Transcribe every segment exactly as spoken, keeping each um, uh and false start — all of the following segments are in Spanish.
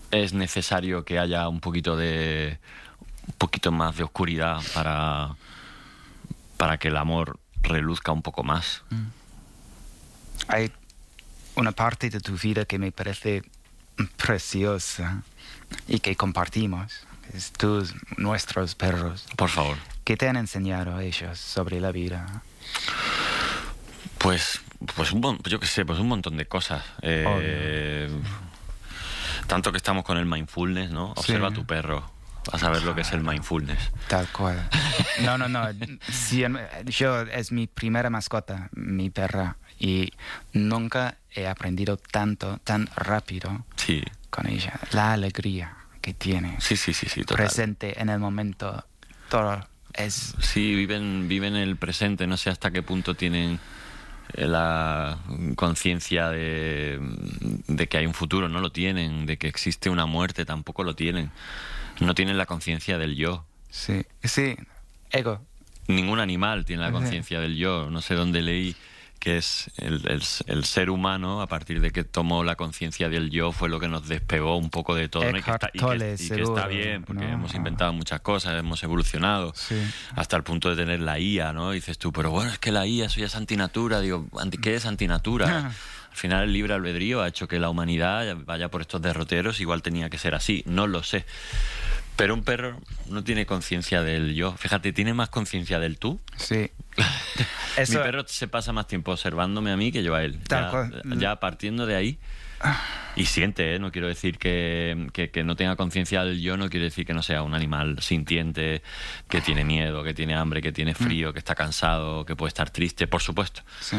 es necesario que haya un poquito de un poquito más de oscuridad para, para que el amor reluzca un poco más. Mm. Hay una parte de tu vida que me parece preciosa y que compartimos. Es tus, nuestros perros. Por favor. ¿Qué te han enseñado ellos sobre la vida? Pues, pues un, mon- yo qué sé, pues un montón de cosas. Eh, tanto que estamos con el mindfulness, ¿no? Observa Sí. a tu perro. Vas a ver lo que es el mindfulness. Tal cual. No, no, no. Sí, em- yo es mi primera mascota, mi perra, y nunca he aprendido tanto, tan rápido Sí, con ella. La alegría que tiene, sí, sí, sí, sí, total. presente en el momento, todo es... Sí, viven, viven el presente. No sé hasta qué punto tienen eh, la conciencia de, de que hay un futuro. No lo tienen. De que existe una muerte, tampoco lo tienen. No tienen la conciencia del yo. Sí, sí, ego. Ningún animal tiene la Ajá. conciencia del yo. No sé dónde leí que es el, el, el ser humano, a partir de que tomó la conciencia del yo, fue lo que nos despegó un poco de todo, ¿no? Y que está, y que- Tolle, y que seguro, está bien, porque ¿no? hemos inventado muchas cosas, hemos evolucionado, Sí. hasta el punto de tener la I A, ¿no? Y dices tú, pero bueno, es que la I A, eso ya es antinatura. Digo, ¿anti- ¿qué es antinatura? Al final el libre albedrío ha hecho que la humanidad vaya por estos derroteros, igual tenía que ser así, no lo sé. Pero un perro no tiene conciencia del yo. Fíjate, tiene más conciencia del tú. Sí. Mi Eso, perro se pasa más tiempo observándome a mí que yo a él. Tal Ya, cual. ya partiendo de ahí. Y siente, ¿eh? No quiero decir que, que, que no tenga conciencia del yo, no quiere decir que no sea un animal sintiente, que tiene miedo, que tiene hambre, que tiene frío, que está cansado, que puede estar triste, por supuesto. sí.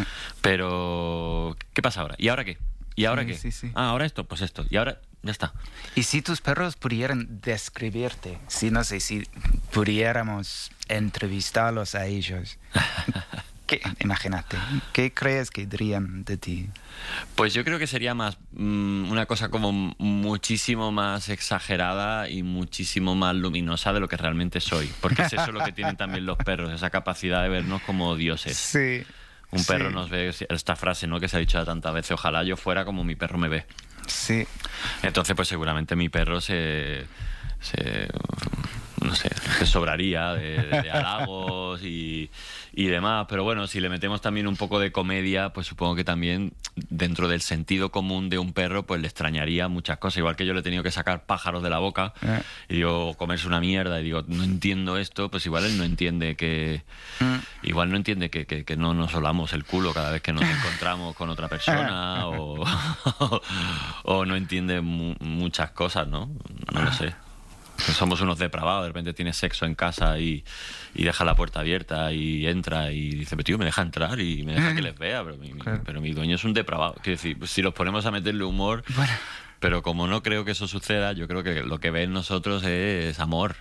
Pero, ¿qué pasa ahora? ¿Y ahora qué? ¿Y ahora Sí, qué? sí, sí. Ah, ahora esto, pues esto. Y ahora, ya está. Y si tus perros pudieran describirte, si no sé, si pudiéramos entrevistarlos a ellos, ¿qué, imagínate, ¿qué crees que dirían de ti? Pues yo creo que sería más mm, una cosa como m- muchísimo más exagerada y muchísimo más luminosa de lo que realmente soy. Porque es eso lo que tienen también los perros, esa capacidad de vernos como dioses. Sí. Un perro sí, nos ve, esta frase, ¿no?, que se ha dicho ya tantas veces, ojalá yo fuera como mi perro me ve. Sí. Entonces, pues seguramente mi perro se... se no sé, se sobraría de, de halagos y, y demás. Pero bueno, si le metemos también un poco de comedia, pues supongo que también dentro del sentido común de un perro, pues le extrañaría muchas cosas. Igual que yo le he tenido que sacar pájaros de la boca Eh. y digo, comerse una mierda y digo, no entiendo esto, pues igual él no entiende que... Mm. Igual no entiende que, que, que no nos solamos el culo cada vez que nos encontramos con otra persona o, o no entiende mu- muchas cosas, ¿no? No lo sé. Que somos unos depravados, de repente tienes sexo en casa y, y deja la puerta abierta y entra y dice, pero tío, me deja entrar y me deja que les vea, pero mi, mi- Claro. pero mi dueño es un depravado. Quiero decir, pues, si los ponemos a meterle humor, Bueno. pero como no creo que eso suceda, yo creo que lo que ven nosotros es amor.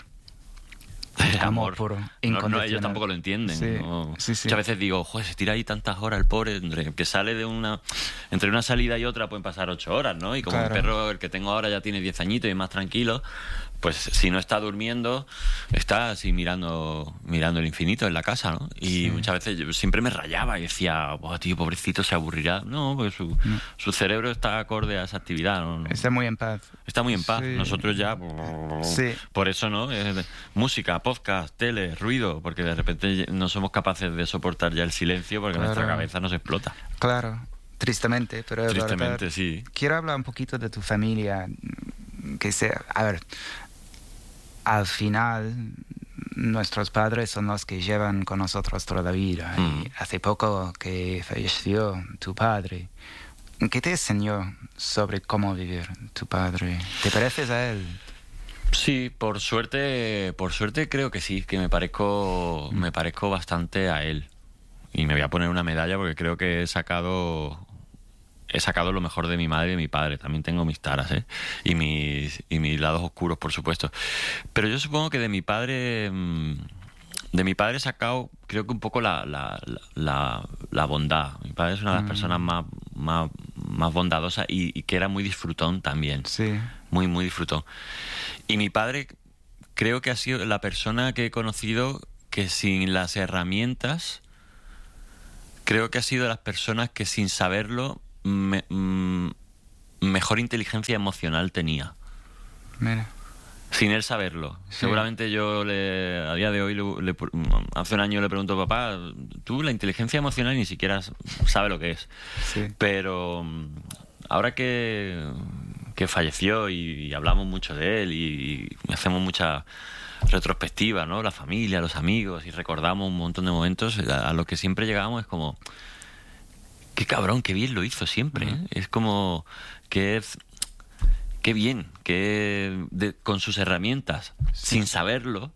Amor puro, No, no, incondicional. ellos tampoco lo entienden. Sí, ¿no? sí, sí. Muchas veces digo, joder, se tira ahí tantas horas el pobre, entre que sale de una... Entre una salida y otra pueden pasar ocho horas, ¿no? Y como Claro. el perro, el que tengo ahora, ya tiene diez añitos y es más tranquilo, pues si no está durmiendo, está así mirando mirando el infinito en la casa, ¿no? Y Sí. muchas veces yo siempre me rayaba y decía, oh, tío, pobrecito, se aburrirá. No, porque su, No. su cerebro está acorde a esa actividad, ¿no? No. Está muy en paz. Está muy en paz. Sí. Nosotros ya... Sí. Por eso, ¿no? Eh, música, podcast, tele, ruido, porque de repente no somos capaces de soportar ya el silencio porque Claro. nuestra cabeza nos explota. Claro, tristemente, pero es Tristemente, verdad. sí. Quiero hablar un poquito de tu familia, que sea, a ver, al final nuestros padres son los que llevan con nosotros toda la vida. Mm. Y hace poco que falleció tu padre. ¿Qué te enseñó sobre cómo vivir tu padre? ¿Te pareces a él? Sí, por suerte, por suerte creo que sí, que me parezco, me parezco bastante a él. Y me voy a poner una medalla porque creo que he sacado he sacado lo mejor de mi madre y de mi padre. También tengo mis taras, ¿eh? Y mis, y mis lados oscuros, por supuesto. Pero yo supongo que de mi padre... mmm, de mi padre he sacado, creo que un poco la, la, la, la bondad. Mi padre es una de las Mm. personas más, más, más bondadosas y, y que era muy disfrutón también. Sí. Muy, muy disfrutón. Y mi padre creo que ha sido la persona que he conocido que sin las herramientas, creo que ha sido de las personas que sin saberlo me- mm, mejor inteligencia emocional tenía. Mira. Sin él saberlo. Sí. Seguramente yo le, a día de hoy, le, le- hace un año le pregunto, papá, tú la inteligencia emocional ni siquiera sabe lo que es. Sí. Pero mm, ahora que, que falleció y, y hablamos mucho de él y, y hacemos mucha retrospectiva, ¿no? La familia, los amigos, y recordamos un montón de momentos, a, a lo que siempre llegamos es como, qué cabrón, qué bien lo hizo siempre, ¿eh? Ujú. Es como que es... Qué bien, que de- con sus herramientas, Sí. sin saberlo,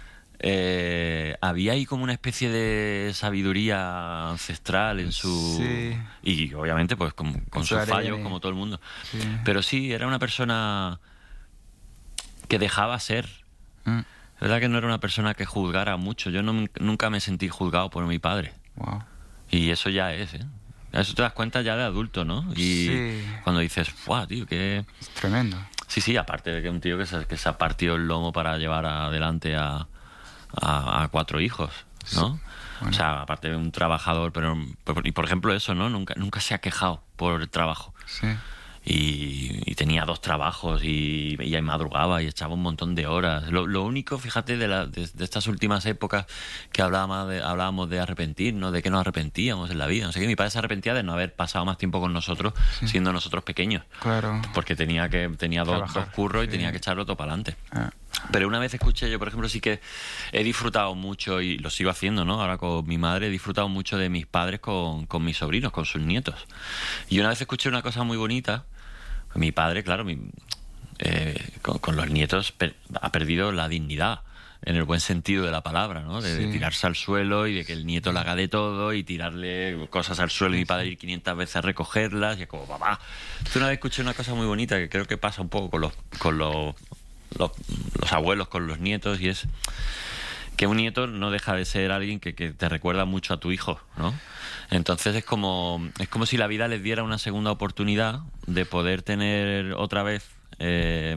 eh, había ahí como una especie de sabiduría ancestral en su... Sí. Y obviamente pues con, con su sus A D N. fallos, como todo el mundo. Sí. Pero sí, era una persona que dejaba ser. Mm. Es verdad que no era una persona que juzgara mucho. Yo no- nunca me sentí juzgado por mi padre. Wow. Y eso ya es, ¿eh? Eso te das cuenta ya de adulto, ¿no? Y Sí. cuando dices, ¡guau, tío, qué...! Es tremendo. Sí, sí, aparte de que un tío que se, que se ha partido el lomo para llevar adelante a, a, a cuatro hijos, ¿no? Bueno. O sea, aparte de un trabajador, pero... Y por ejemplo eso, ¿no? Nunca, nunca se ha quejado por el trabajo. Sí. Y, y tenía dos trabajos y, y ahí madrugaba y echaba un montón de horas. Lo, lo único, fíjate, de, la, de, de estas últimas épocas que hablábamos de, hablábamos de arrepentirnos, de que nos arrepentíamos en la vida. No sé qué, mi padre se arrepentía de no haber pasado más tiempo con nosotros, Sí. siendo nosotros pequeños. Claro. Porque tenía que tenía dos, Trabajar, dos curros y sí. tenía que echarlo todo para adelante. Ah. Pero una vez escuché, yo por ejemplo sí que he disfrutado mucho, y lo sigo haciendo, ¿no? Ahora con mi madre he disfrutado mucho de mis padres con, con mis sobrinos, con sus nietos. Y una vez escuché una cosa muy bonita. Mi padre, claro, mi, eh, con, con los nietos per- ha perdido la dignidad, en el buen sentido de la palabra, ¿no? De, de Sí. tirarse al suelo y de que el nieto le haga de todo y tirarle cosas al suelo y mi padre ir quinientas veces a recogerlas y es como, papá. Entonces una vez escuché una cosa muy bonita que creo que pasa un poco con los, con los, los, los abuelos, con los nietos, y es que un nieto no deja de ser alguien que, que te recuerda mucho a tu hijo, ¿no? Entonces es como, es como si la vida les diera una segunda oportunidad de poder tener otra vez eh,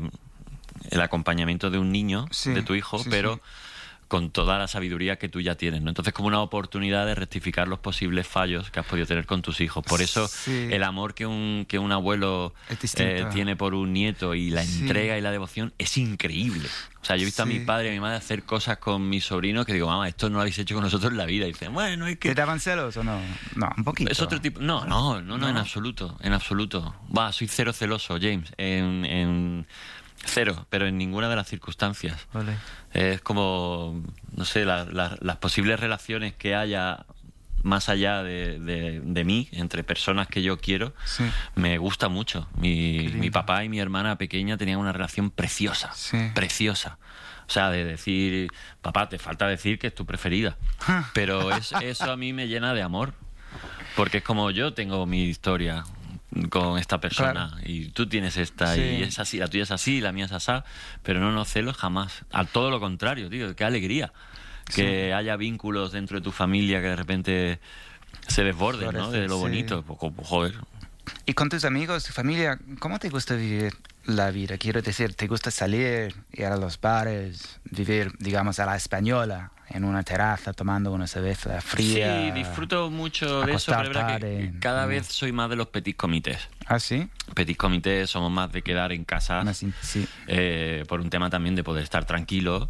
el acompañamiento de un niño, Sí, de tu hijo, sí, pero sí. con toda la sabiduría que tú ya tienes, ¿no? Entonces como una oportunidad de rectificar los posibles fallos que has podido tener con tus hijos. Por eso Sí. el amor que un, que un abuelo Es distinto. eh, tiene por un nieto y la Sí. entrega y la devoción es increíble. O sea, yo he visto a mi Sí. padre y a mi madre hacer cosas con mis sobrinos que digo, mamá, esto no lo habéis hecho con nosotros en la vida. Y dicen, bueno, es ¿Te que... daban celos o no? No, un poquito. Es otro tipo... No, no, no, no, ¿No? en absoluto, en absoluto. Va, soy cero celoso, James, en, en cero, pero en ninguna de las circunstancias. Vale. Es como, no sé, la- la- las posibles relaciones que haya más allá de, de, de mí, entre personas que yo quiero, Sí. me gusta mucho. Mi, Qué lindo. mi papá y mi hermana pequeña tenían una relación preciosa, Sí. preciosa. O sea, de decir, papá, te falta decir que es tu preferida. Pero es, eso a mí me llena de amor. Porque es como yo tengo mi historia con esta persona, Claro. y tú tienes esta, Sí. y es así, la tuya es así, la mía es asá, pero no nos celos jamás. A todo lo contrario, tío, qué alegría que haya vínculos dentro de tu familia que de repente se desborden, ¿no? Florece, De lo sí. bonito. Pues, jo- joder. Y con tus amigos, tu familia, ¿cómo te gusta vivir la vida? Quiero decir, ¿te gusta salir, ir a los bares, vivir, digamos, a la española, en una terraza tomando una cerveza fría? Sí, disfruto mucho de eso, pero es verdad que acostarte, cada mm. vez soy más de los petit comités. ¿Ah, sí? Petit comités somos más de quedar en casa. Más in- sí. eh, por un tema también de poder estar tranquilo,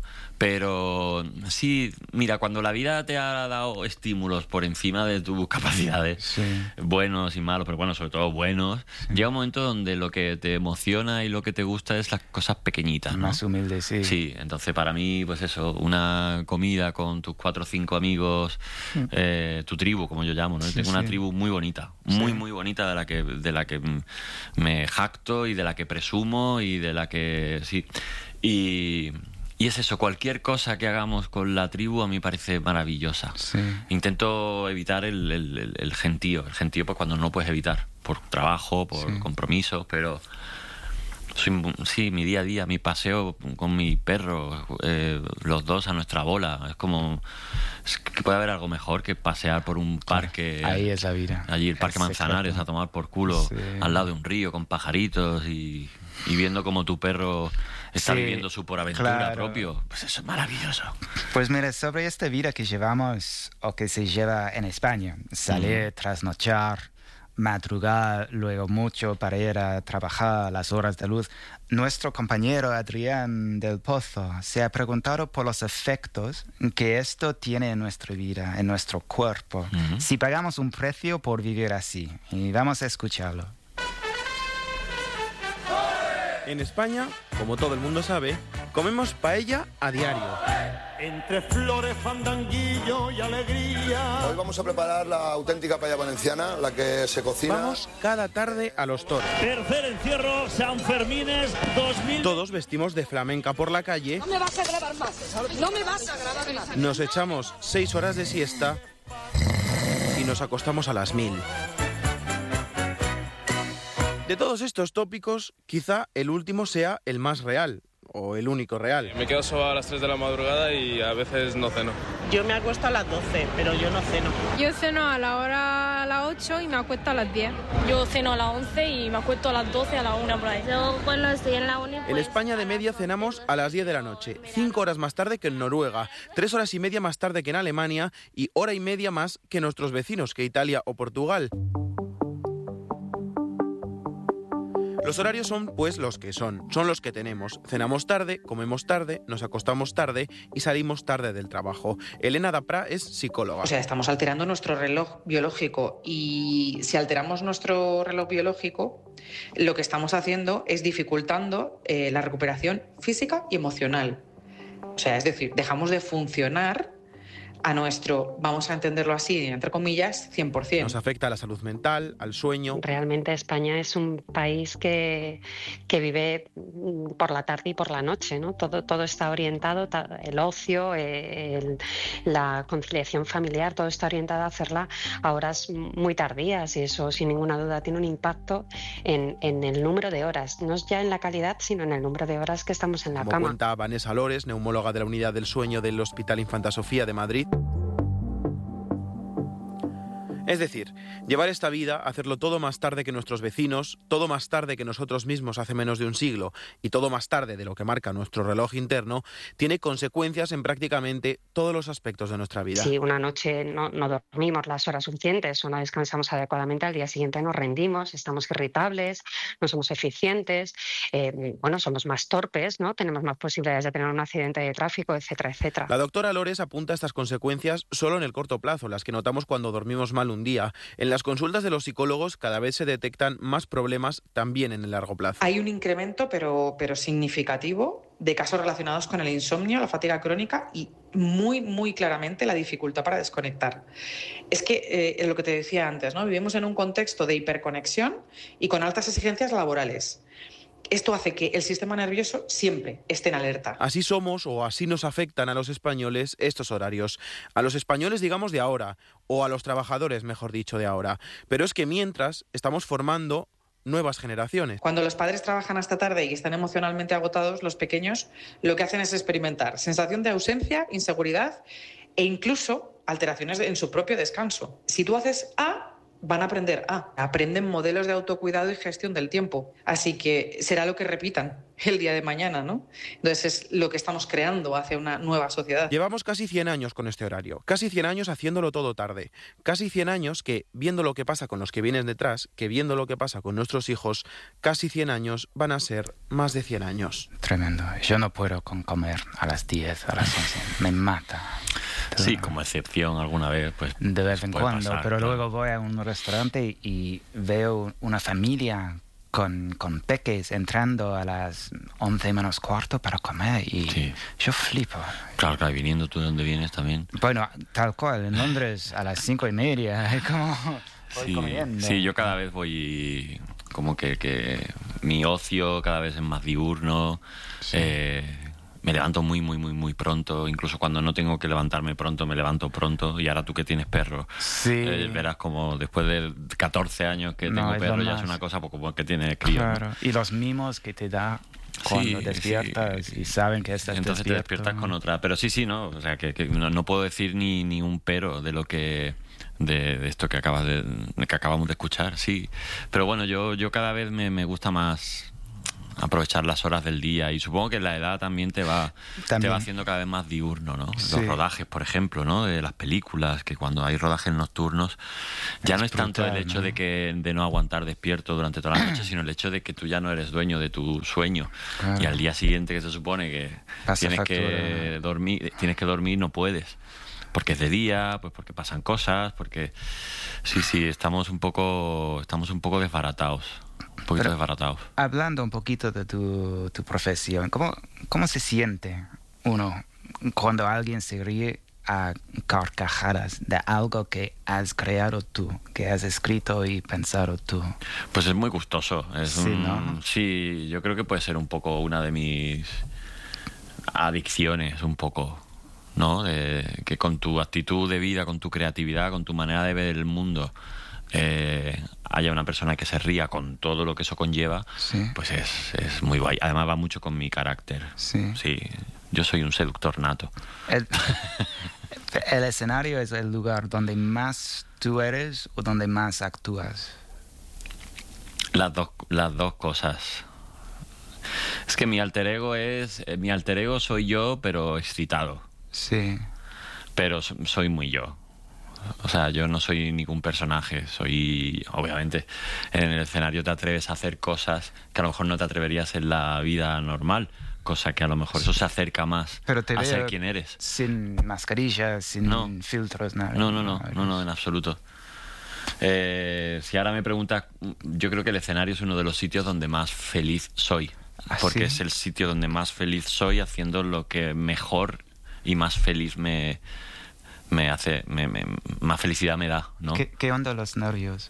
pero sí, mira, cuando la vida te ha dado estímulos por encima de tus capacidades, Sí. buenos y malos, pero bueno, sobre todo buenos, llega un momento donde lo que te emociona y lo que te gusta es las cosas pequeñitas, ¿no? Más humilde, sí. Sí, entonces para mí, pues eso, una comida con tus cuatro o cinco amigos, eh, tu tribu, como yo llamo, ¿no? Sí, Tengo una sí. tribu muy bonita, muy, Sí. muy bonita, de la que de la que mm, me jacto y de la que presumo y de la que... sí. Y, y es eso, cualquier cosa que hagamos con la tribu a mí me parece maravillosa. Sí. Intento evitar el, el, el- el gentío, el gentío pues cuando no puedes evitar, por trabajo, por Sí. compromisos, pero... Soy, sí, mi día a día, mi paseo con mi perro, eh, los dos a nuestra bola. Es como... Es que puede haber algo mejor que pasear por un parque... Ahí es la vida. Allí el Parque Es Manzanares, secreto. a tomar por culo, Sí. al lado de un río con pajaritos y, y viendo como tu perro está Sí, viviendo su por aventura claro. propio. Pues eso es maravilloso. Pues mira, sobre esta vida que llevamos o que se lleva en España, salir, trasnochar, madrugar luego mucho para ir a trabajar a las horas de luz. Nuestro compañero Adrián del Pozo se ha preguntado por los efectos que esto tiene en nuestra vida, en nuestro cuerpo, uh-huh. si pagamos un precio por vivir así. Y vamos a escucharlo. En España, como todo el mundo sabe, comemos paella a diario. Entre flores, fandanguillo y alegría. Hoy vamos a preparar la auténtica paella valenciana, la que se cocina. Vamos cada tarde a los toros. Tercer encierro, San Fermines dos mil. Todos vestimos de flamenca por la calle. No me vas a grabar más. No me vas a grabar más. Nos echamos seis horas de siesta y nos acostamos a las mil. De todos estos tópicos, quizá el último sea el más real, o el único real. Me quedo solo a las tres de la madrugada y a veces no ceno. Yo me acuesto a las doce, pero yo no ceno. Yo ceno a la hora a las ocho y me acuesto a las diez. Yo ceno a las once y me acuesto a las doce, a la una por ahí. Yo cuando estoy en la uni... Pues, en España de media cenamos a las diez de la noche, cinco horas más tarde que en Noruega, tres horas y media más tarde que en Alemania y hora y media más que nuestros vecinos, que Italia o Portugal. Los horarios son, pues, los que son. Son los que tenemos. Cenamos tarde, comemos tarde, nos acostamos tarde y salimos tarde del trabajo. Elena Dapra es psicóloga. O sea, estamos alterando nuestro reloj biológico y si alteramos nuestro reloj biológico, lo que estamos haciendo es dificultando eh, la recuperación física y emocional. O sea, es decir, dejamos de funcionar a nuestro, vamos a entenderlo así, entre comillas, cien por ciento. Nos afecta a la salud mental, al sueño. Realmente España es un país que, que vive por la tarde y por la noche, ¿no? Todo, todo está orientado, el ocio, el, la conciliación familiar, todo está orientado a hacerla a horas muy tardías y eso sin ninguna duda tiene un impacto en, en el número de horas, no es ya en la calidad, sino en el número de horas que estamos en la Como cama. Como cuenta Vanessa Lores, neumóloga de la Unidad del Sueño del Hospital Infanta Sofía de Madrid. Es decir, llevar esta vida, hacerlo todo más tarde que nuestros vecinos, todo más tarde que nosotros mismos hace menos de un siglo y todo más tarde de lo que marca nuestro reloj interno, tiene consecuencias en prácticamente todos los aspectos de nuestra vida. Si una noche no, no dormimos las horas suficientes o no descansamos adecuadamente, al día siguiente nos rendimos, estamos irritables, no somos eficientes, eh, bueno, somos más torpes, ¿no? Tenemos más posibilidades de tener un accidente de tráfico, etcétera, etcétera. La doctora Lores apunta estas consecuencias solo en el corto plazo, las que notamos cuando dormimos mal un día. En las consultas de los psicólogos cada vez se detectan más problemas también en el largo plazo. Hay un incremento, pero, pero significativo, de casos relacionados con el insomnio, la fatiga crónica y muy, muy claramente la dificultad para desconectar. Es que, eh, lo que te decía antes, ¿no? Vivimos en un contexto de hiperconexión y con altas exigencias laborales. Esto hace que el sistema nervioso siempre esté en alerta. Así somos o así nos afectan a los españoles estos horarios. A los españoles, digamos, de ahora, o a los trabajadores, mejor dicho, de ahora. Pero es que mientras estamos formando nuevas generaciones. Cuando los padres trabajan hasta tarde y están emocionalmente agotados, los pequeños lo que hacen es experimentar sensación de ausencia, inseguridad e incluso alteraciones en su propio descanso. Si tú haces A, van a aprender A. Aprenden modelos de autocuidado y gestión del tiempo. Así que será lo que repitan el día de mañana, ¿no? Entonces es lo que estamos creando hacia una nueva sociedad. Llevamos casi cien años con este horario, casi cien años haciéndolo todo tarde, casi cien años que, viendo lo que pasa con los que vienen detrás, que viendo lo que pasa con nuestros hijos, casi cien años van a ser más de cien años. Tremendo. Yo no puedo con comer a las diez, a las once. Me mata. Sí, como excepción alguna vez, pues de vez en cuando, pasar, pero claro. Luego voy a un restaurante y veo una familia con, con peques entrando a las once menos cuarto para comer y sí. Yo flipo. Claro, claro, y viniendo tú de donde vienes también. Bueno, tal cual, en Londres a las cinco y media, como voy sí, comiendo. Sí, yo cada vez voy, como que, que mi ocio cada vez es más diurno, sí. eh, me levanto muy, muy, muy, muy pronto. Incluso cuando no tengo que levantarme pronto, me levanto pronto. Y ahora tú que tienes perro, sí. eh, verás como después de catorce años que tengo no, perro ya es una cosa poco que tiene crío. Claro. ¿No? Y los mimos que te da cuando sí, despiertas sí. y saben que estás Entonces despierto. te despiertas con otra. Pero sí, sí, ¿no? O sea, que, que no, no puedo decir ni, ni un pero de lo que... De, de esto que acabas de, que acabamos de escuchar, sí. Pero bueno, yo, yo cada vez me, me gusta más... aprovechar las horas del día, y supongo que la edad también te va También. te va haciendo cada vez más diurno, ¿no? Sí. Los rodajes, por ejemplo, ¿no? De las películas, que cuando hay rodajes nocturnos ya Es no es tanto brutal, el hecho ¿no? de que de no aguantar despierto durante toda la noche, sino el hecho de que tú ya no eres dueño de tu sueño. Claro. Y al día siguiente, que se supone que Pasa tienes factura, que dormir, tienes que dormir, no puedes. Porque es de día, pues porque pasan cosas, porque sí, sí, estamos un poco estamos un poco desbaratados. Un poquito Pero, desbaratados. Hablando un poquito de tu, tu profesión, ¿cómo, ¿cómo se siente uno cuando alguien se ríe a carcajadas de algo que has creado tú, que has escrito y pensado tú? Pues es muy gustoso. Es Sí, un- ¿no? sí, yo creo que puede ser un poco una de mis adicciones, un poco, ¿no? De, que con tu actitud de vida, con tu creatividad, con tu manera de ver el mundo, eh, haya una persona que se ría con todo lo que eso conlleva, Sí. pues es, es muy guay. Además va mucho con mi carácter. Sí. Sí, yo soy un seductor nato. El, el escenario es el lugar donde más tú eres o donde más actúas. Las dos, las dos cosas. Es que mi alter ego es... eh, mi alter ego soy yo, pero excitado. Sí. Pero so- soy muy yo. O sea, yo no soy ningún personaje. Soy... Obviamente, en el escenario te atreves a hacer cosas que a lo mejor no te atreverías en la vida normal. Cosa que a lo mejor eso se acerca más Pero te a ser veo quien eres. sin mascarilla, sin No. filtros, nada. No, no, no, no, no, en absoluto. Eh, si ahora me preguntas, yo creo que el escenario es uno de los sitios donde más feliz soy. ¿Ah, Porque sí? es el sitio donde más feliz soy haciendo lo que mejor y más feliz me, me hace, me, me- más felicidad me da, ¿no? ¿Qué, ¿Qué onda los nervios?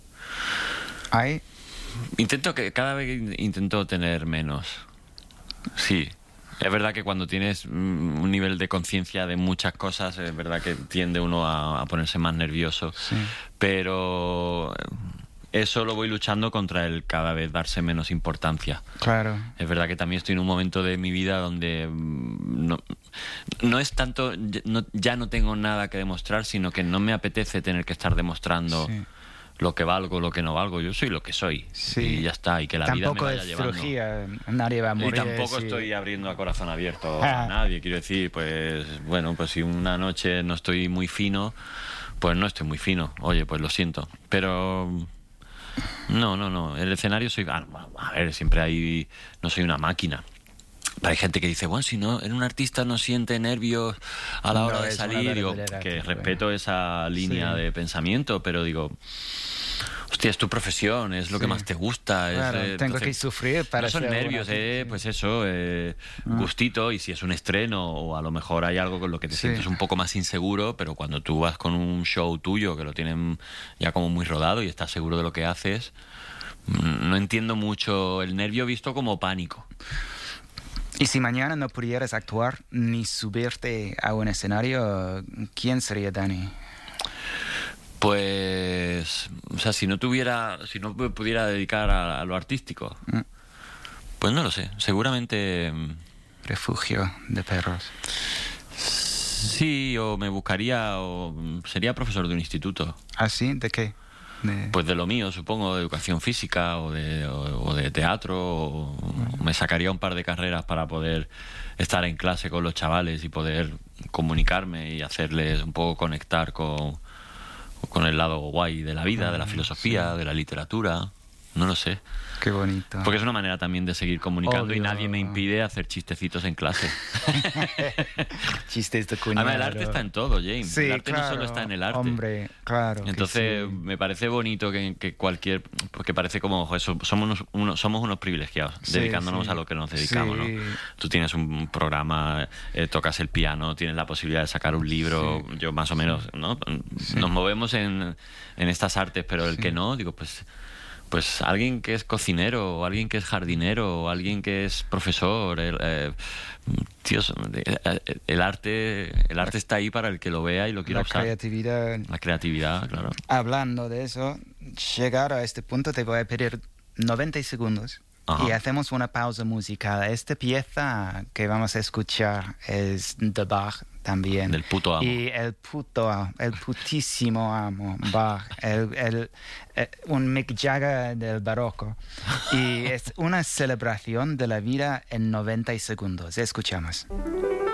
¿Hay? Intento que cada vez intento tener menos. Sí. Es verdad que cuando tienes mm, un nivel de conciencia de muchas cosas, es verdad que tiende uno a, a ponerse más nervioso. Sí. Pero eh, eso lo voy luchando contra el cada vez darse menos importancia. Claro. Es verdad que también estoy en un momento de mi vida donde mm, no, no es tanto, ya no, ya no tengo nada que demostrar, sino que no me apetece tener que estar demostrando Sí. lo que valgo, lo que no valgo. Yo soy lo que soy. Sí. Y ya está, y que la Tampoco vida me vaya es llevando. cirugía, nadie va a morir. Y tampoco sí. estoy abriendo a corazón abierto Ah. a nadie. Quiero decir, pues bueno, pues si una noche no estoy muy fino, pues no estoy muy fino. Oye, pues lo siento. Pero no, no, no. El escenario soy... ah, a ver, siempre hay... No soy una máquina. Pero hay gente que dice, bueno, si no, en un artista no siente nervios a la No, hora de es una salir. Digo, verdadera que actitud. respeto esa línea Sí. de pensamiento, pero digo... Hostia, es tu profesión, es lo que Sí. más te gusta. es, Claro, eh, tengo entonces, que sufrir para no son ser nervios, una- eh, sí. pues eso, eh, gustito, y si es un estreno o a lo mejor hay algo con lo que te Sí. sientes un poco más inseguro, pero cuando tú vas con un show tuyo que lo tienen ya como muy rodado y estás seguro de lo que haces, mm, no entiendo mucho el nervio visto como pánico. Y si mañana no pudieras actuar ni subirte a un escenario, ¿quién sería Dani? Pues, o sea, si no tuviera, si no me pudiera dedicar a, a lo artístico, Mm. pues no lo sé, seguramente... mm, Refugio de perros. Sí, o me buscaría, o mm, sería profesor de un instituto. ¿Ah, sí? ¿De qué? De... Pues de lo mío, supongo, de educación física o de, o, o de teatro. O, o me sacaría un par de carreras para poder estar en clase con los chavales y poder comunicarme y hacerles un poco conectar con, con el lado guay de la vida, de la filosofía, de la literatura. No lo sé. Qué bonito. Porque es una manera también de seguir comunicando y Obvio. nadie me impide hacer chistecitos en clase. Chistes de cuñado. Además, el arte está en todo, James. Sí, el arte claro, no solo está en el arte. Hombre, claro. que Entonces, sí. me parece bonito que, que cualquier... Porque parece como, ojo, eso, somos, unos, unos- somos unos privilegiados, Sí, dedicándonos sí. a lo que nos dedicamos, Sí. ¿no? Tú tienes un programa, eh, tocas el piano, tienes la posibilidad de sacar un libro, Sí. yo más o menos, ¿no? Nos movemos en, en estas artes, pero el Sí. que no, digo, pues... Pues alguien que es cocinero, o alguien que es jardinero, o alguien que es profesor, el, eh, tíos, eh, el arte, el arte está ahí para el que lo vea y lo quiera La usar. creatividad. La creatividad, claro. Hablando de eso, llegar a este punto te voy a pedir noventa segundos y hacemos una pausa musical. Esta pieza que vamos a escuchar es de Bach también. Del puto amo. Y el puto amo, el putísimo amo, Bach, el, el, el, un Mick Jagger del barroco. Y es una celebración de la vida en noventa segundos. Escuchamos.